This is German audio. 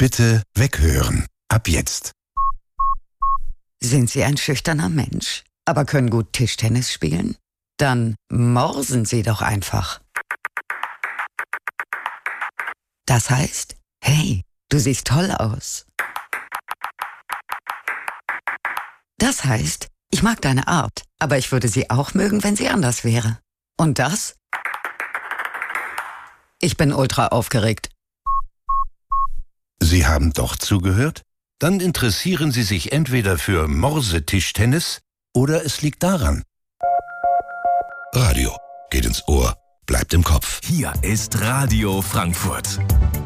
Bitte weghören. Ab jetzt. Sind Sie ein schüchterner Mensch, aber können gut Tischtennis spielen? Dann morsen Sie doch einfach. Das heißt, hey, du siehst toll aus. Das heißt, ich mag deine Art, aber ich würde sie auch mögen, wenn sie anders wäre. Und das? Ich bin ultra aufgeregt. Sie haben doch zugehört? Dann interessieren Sie sich entweder für Morsetischtennis oder es liegt daran. Radio geht ins Ohr, bleibt im Kopf. Hier ist Radio Frankfurt.